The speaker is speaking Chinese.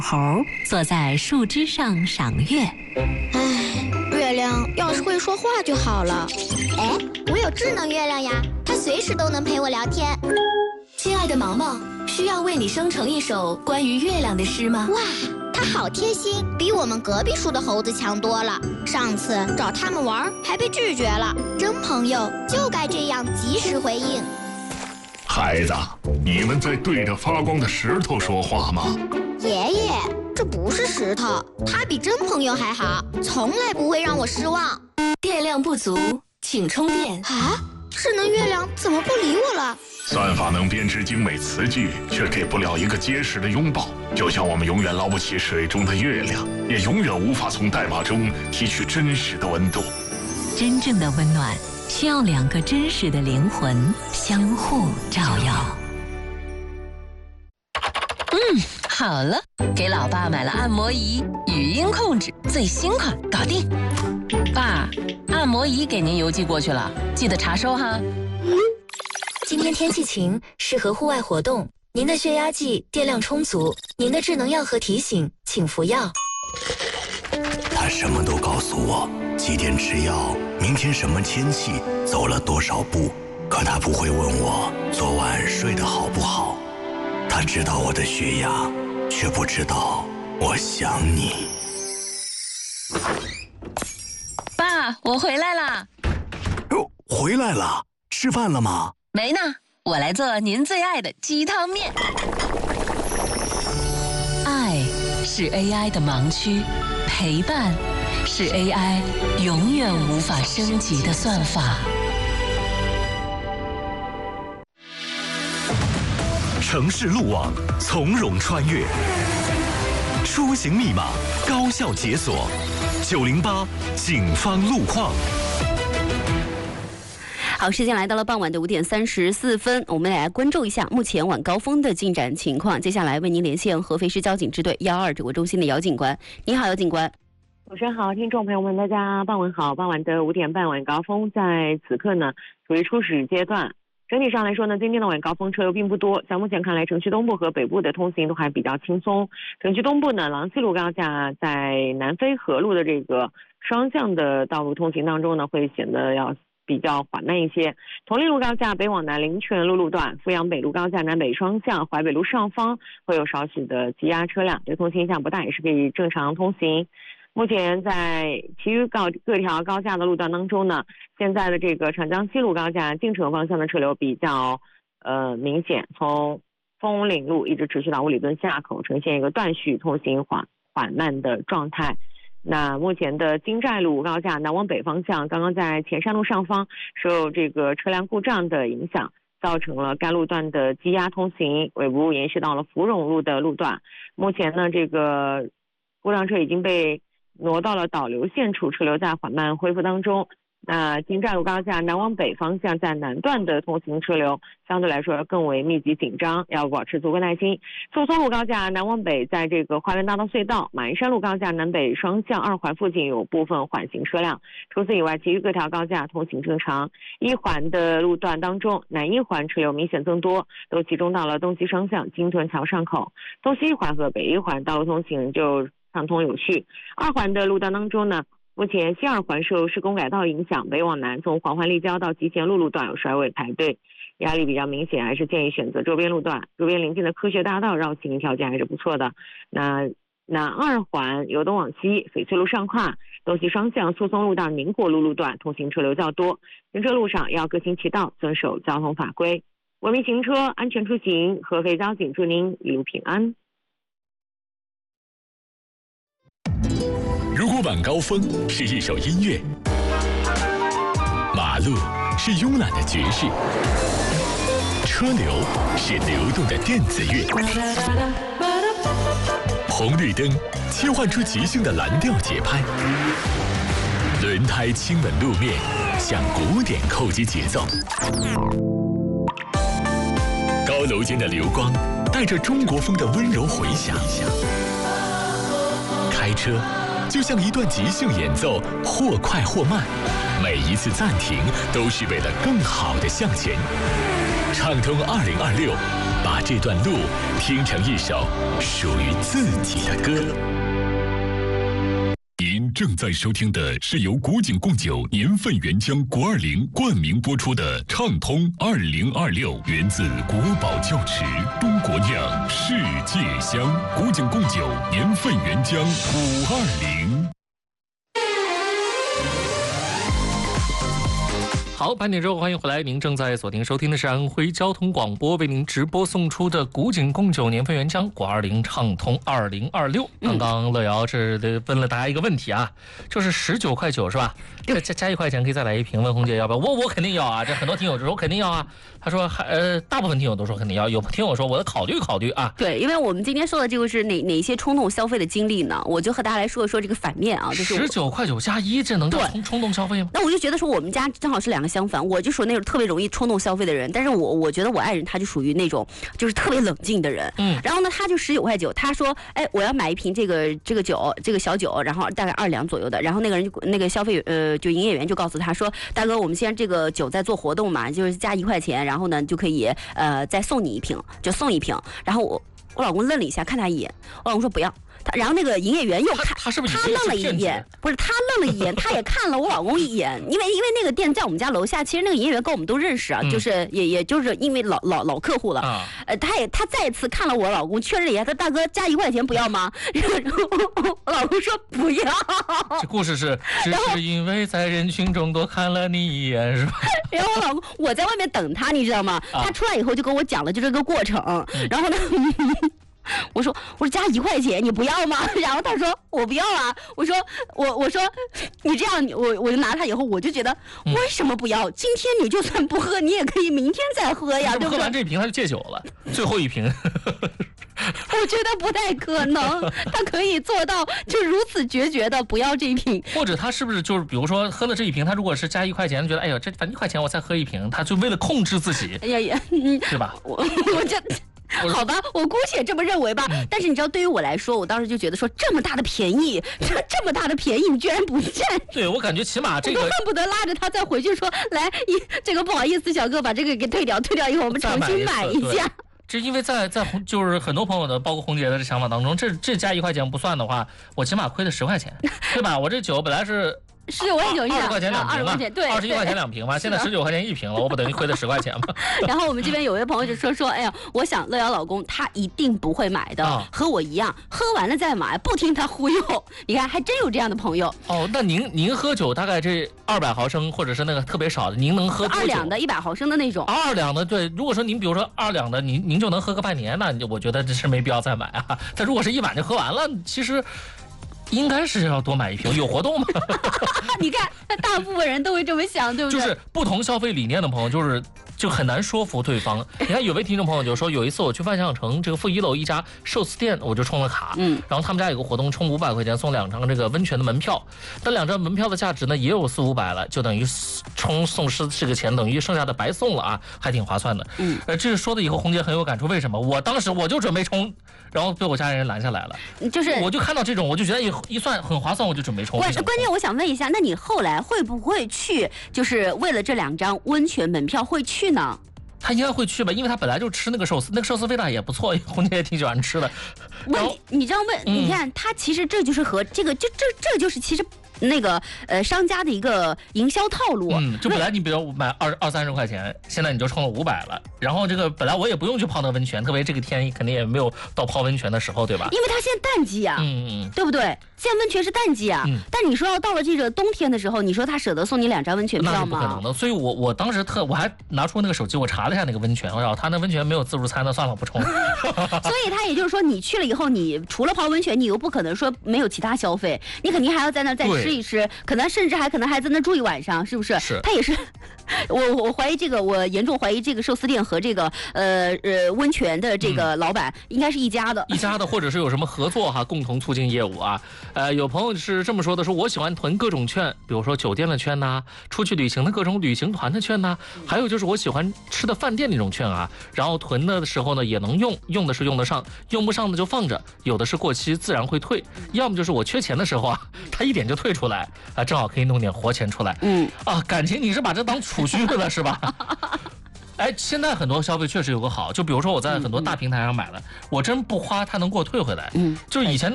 猴坐在树枝上赏月。 月亮要是会说话就好了。 哎，我有智能月亮呀，它随时都能陪我聊天。 亲爱的毛毛，需要为你生成一首关于月亮的诗吗？ 哇，它好贴心，比我们隔壁树的猴子强多了。上次找他们玩还被拒绝了，真朋友就该这样及时回应。 孩子，你们在对着发光的石头说话吗？ 爷爷，这不是石头，它比真朋友还好，从来不会让我失望。 电量不足，请充电。 啊，智能月亮怎么不理我了？ 算法能编织精美词句，却给不了一个结实的拥抱。就像我们永远捞不起水中的月亮，也永远无法从代码中提取真实的温度。 真正的温暖，需要两个真实的灵魂相互照耀。 好了，给老爸买了按摩仪，语音控制，最新款，搞定。爸，按摩仪给您邮寄过去了，记得查收哈。今天天气晴，适合户外活动。您的血压计电量充足，您的智能药盒提醒，请服药。 他什么都告诉我，几点吃药，明天什么天气，走了多少步，可他不会问我昨晚睡得好不好。他知道我的血压，却不知道我想你。 爸，我回来啦。 回来了，吃饭了吗？ 没呢，我来做您最爱的鸡汤面。 爱是 AI 的盲区，陪伴是 AI 永远无法升级的算法。 城市路网，从容穿越，出行密码高效解锁，908警方路况。 好，时间来到了傍晚的5点34分，我们来关注一下目前晚高峰的进展情况。接下来为您连线合肥市交警支队122指挥中心的姚警官。你好，姚警官。 主持人好，听众朋友们，大家傍晚好。傍晚的5点半晚高峰在此刻呢处于初始阶段。整体上来说呢，今天的晚高峰车流并不多，像目前看来，城区东部和北部的通行都还比较轻松。城区东部呢，郎西路高架在南飞河路的这个双向的道路通行当中呢，会显得要比较缓慢一些。同利路高架北往南林泉路路段、阜阳北路高架南北双向、淮北路上方会有少许的积压车辆，这通行影响不大，也是可以正常通行。目前在其余各条高架的路段当中呢，现在的这个长江西路高架进城方向的车流比较明显，从枫岭路一直持续到五里墩下口，呈现一个断续通行缓慢的状态。那目前的金寨路高架南往北方向，刚刚在前山路上方受这个车辆故障的影响，造成了该路段的积压通行，尾部延续到了芙蓉路的路段。目前呢，这个故障车已经被挪到了导流线处，车流在缓慢恢复当中。那金寨路高架南往北方向在南段的通行车流相对来说更为密集紧张，要保持足够耐心。宋松路高架南往北在这个花园大道隧道、马鞍山路高架南北双向2环附近有部分缓行车辆，除此以外，其余各条高架通行正常。1环的路段当中，南1环车流明显增多，都集中到了东西双向金屯桥上口，东西1环和北1环道路通行就畅通有序。2环的路段当中呢，目前西2环受施工改道影响，北往南从黄环立交到集贤路路段有甩尾排队，压力比较明显，还是建议选择周边路段。周边临近的科学大道绕行条件还是不错的。那南2环由东往西，翡翠路上跨，东西双向苏松路到宁国路路段通行车流较多，行车路上要各行其道，遵守交通法规，文明行车，安全出行。合肥交警祝您一路平安。 如果晚高峰是一首音乐，马路是慵懒的爵士，车流是流动的电子乐，红绿灯切换出即兴的蓝调节拍，轮胎亲吻路面，向鼓点扣击节奏，高楼间的流光带着中国风的温柔回响，开车就像一段即兴演奏，或快或慢，每一次暂停都是为了更好的向前。畅通2026， 把这段路听成一首属于自己的歌。 您正在收听的是由古井贡酒年份原浆520冠名播出的畅通2026，源自国宝窖池，中国酿，世界香。古井贡酒年份原浆520。 好，8点之后欢迎回来，您正在锁定收听的是安徽交通广播为您直播送出的古井贡酒年份原浆520畅通2026。刚刚乐瑶是问了大家一个问题啊，就是19.9块是吧？加1块钱可以再来一瓶，问红姐要不要？我肯定要啊，这很多听友就说肯定要啊。他说大部分听友都说肯定要，有听友说我得考虑考虑啊。 对，因为我们今天说的这个是哪些冲动消费的经历呢？我就和大家来说一说这个反面啊，就是 19.9块加1，这能叫冲动消费吗？ 那我就觉得说我们家正好是两个相反，我就属于那种特别容易冲动消费的人，但是我觉得我爱人他就属于那种就是特别冷静的人。然后呢，他就19.9块，他说，哎，我要买一瓶这个酒，这个小酒，然后大概2两左右的。然后那个人就那个消费就营业员就告诉他说，大哥，我们现在这个酒在做活动嘛，就是加1块钱，然后呢就可以再送你一瓶，就送一瓶。然后我老公愣了一下，看他一眼，我老公说不要。然后那个营业员又看他是不是他愣了一眼，不是他愣了一眼，他也看了我老公一眼，因为那个店在我们家楼下，其实那个营业员跟我们都认识啊，就是也就是因为老客户了，他再一次看了我老公，确认了一下，他大哥加1块钱不要吗？然后我老公说不要。 这故事是只是因为在人群中多看了你一眼是吧？ 然后我老公我在外面等他，你知道吗？他出来以后就跟我讲了就这个过程，然后呢。我说加1块钱你不要吗？然后他说我不要啊。我说你这样我就拿它以后我就觉得为什么不要？今天你就算不喝，你也可以明天再喝呀，对不对？ 喝完这瓶他就戒酒了，最后一瓶。 我觉得不太可能，他可以做到就如此决绝的不要这一瓶。 或者他是不是就是比如说喝了这一瓶，他如果是加1块钱，觉得哎呦这反正1块钱我再喝一瓶，他就为了控制自己， 哎呀， 是吧？ 我这。好吧，我姑且这么认为吧。但是你知道，对于我来说，我当时就觉得说，这么大的便宜，这么大的便宜，你居然不占。 对，我感觉起码这个， 我都恨不得拉着他再回去说，来，这个不好意思，小哥把这个给退掉，退掉以后我们重新买一下。 这因为在就是很多朋友的，包括红姐的这想法当中，这加1块钱不算的话，我起码亏了10块钱，对吧？我这酒本来是。 19.9 ，20块钱2瓶嘛， 对 ，21块钱2瓶嘛，现在19块钱1瓶了，我不等于亏了10块钱吗？ 然后我们这边有位朋友就说，哎呀，我想乐瑶老公他一定不会买的，和我一样，喝完了再买，不听他忽悠。你看，还真有这样的朋友。 哦，那您喝酒大概这200毫升或者是那个特别少的，您能喝多久？2 两的100毫升的那种。 2两的，对，如果说您比如说2两的，您就能喝个半年，那我觉得这是没必要再买啊。但如果是1碗就喝完了，其实。应该是要多买一瓶，有活动吗？ 你看，大部分人都会这么想，对不对？ 就是不同消费理念的朋友，就很难说服对方。你看，有位听众朋友就说，有一次我去万象城这个负1楼一家寿司店，我就充了卡，然后他们家有个活动，充500块钱送2张这个温泉的门票，但2张门票的价值呢也有400-500了，就等于送这个钱等于剩下的白送了啊，还挺划算的。这个说的以后红姐很有感触，为什么？我当时我就准备充，然后被我家人拦下来了， 就是我就看到这种，我就觉得一算很划算，我就准备充。 关键我想问一下，那你后来会不会去，就是为了这2张温泉门票会去呢？ 他应该会去吧，因为他本来就吃那个寿司，那个寿司味道也不错，红姐也挺喜欢吃的。 你知道你看他其实这就是和这个这就是其实。那个商家的一个营销套路， 就本来你比如买20-30块钱，现在你就充了500了，然后这个本来我也不用去泡那温泉，特别这个天肯定也没有到泡温泉的时候，对吧？ 因为它现在淡季啊，对不对？现在温泉是淡季啊，但你说要到了这个冬天的时候，你说他舍得送你2张温泉票吗？ 那是不可能的。所以我当时我还拿出那个手机，我查了一下那个温泉，他那温泉没有自助餐的，算了，不充。 所以他也就是说，你去了以后，你除了泡温泉，你又不可能说没有其他消费，你肯定还要在那再吃一吃，可能甚至还在那住一晚上，是不是？ 是。 他也是，我怀疑这个，我严重怀疑这个寿司店和这个温泉的这个老板应该是一家的， 或者是有什么合作哈，共同促进业务啊。有朋友是这么说的，说我喜欢囤各种券，比如说酒店的券呐，出去旅行的各种旅行团的券呐，还有就是我喜欢吃的饭店那种券啊，然后囤的时候呢也能用的是用得上，用不上的就放着，有的是过期自然会退，要么就是我缺钱的时候啊，他一点就退出来啊，正好可以弄点活钱出来。感情你是把这当储蓄了是吧？ 哎，现在很多消费确实有个好，就比如说我在很多大平台上买了，我真不花，它能给我退回来。就是以前